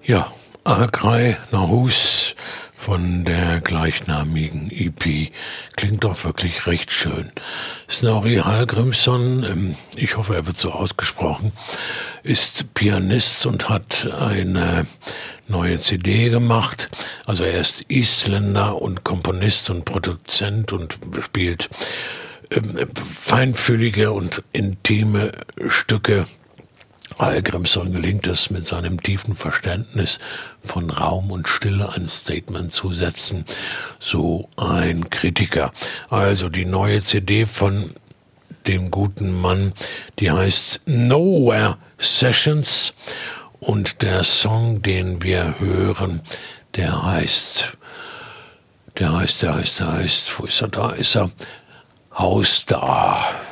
Ja, Agrei Nahus von der gleichnamigen EP. Klingt doch wirklich recht schön. Snorri Hallgrímsson, ich hoffe, er wird so ausgesprochen, ist Pianist und hat eine neue CD gemacht. Also er ist Isländer und Komponist und Produzent und spielt feinfühlige und intime Stücke. Hallgrímsson gelingt es, mit seinem tiefen Verständnis von Raum und Stille ein Statement zu setzen, so ein Kritiker. Also die neue CD von dem guten Mann, die heißt Nowhere Sessions und der Song, den wir hören, der heißt, wo ist er, da ist er, Haus da.